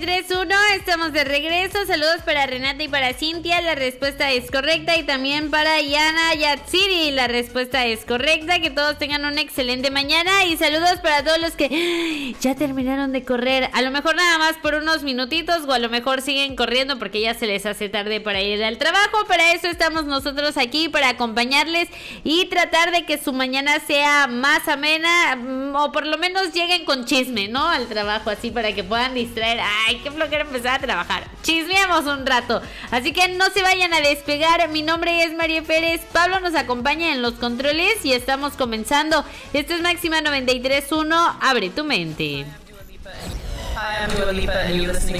93.1, estamos de regreso. Saludos para Renata y para Cintia, la respuesta es correcta. Y también para Yana Yatsiri, la respuesta es correcta. Que todos tengan una excelente mañana. Y saludos para todos los que ya terminaron de correr. A lo mejor nada más por unos minutitos, o a lo mejor siguen corriendo porque ya se les hace tarde para ir al trabajo. Para eso estamos nosotros aquí, para acompañarles y tratar de que su mañana sea más amena, o por lo menos lleguen con chisme, ¿no? Al trabajo, así para que puedan distraer. Ay, qué flojera empezar a trabajar. Chismeamos un rato. Así que no se vayan a despegar. Mi nombre es María Pérez. Pablo nos acompaña en los controles y estamos comenzando. Esto es Máxima 93.1. Abre tu mente. Hi, I'm Dua Lipa and you're listening